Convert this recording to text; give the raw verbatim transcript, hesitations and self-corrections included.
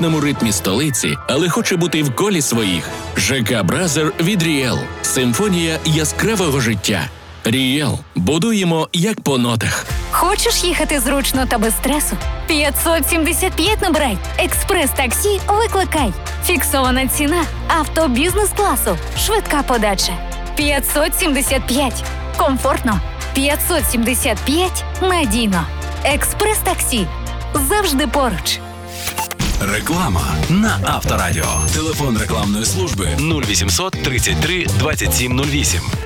звичному ритмі столиці, але хоче бути в колі своїх. ЖК Бразер від Ріел. Симфонія яскравого життя. Ріел. Будуємо як по нотах. Хочеш їхати зручно та без стресу? п'ятсот сімдесят п'ять набирай. Експрес-таксі викликай. Фіксована ціна авто бізнес-класу. Швидка подача. п'ятсот сімдесят п'ять. Комфортно. п'ятсот сімдесят п'ять. Надійно. Експрес-таксі. Завжди поруч. Реклама на Авторадіо. Телефон рекламної служби нуль вісімсот тридцять три двадцять сім нуль вісім.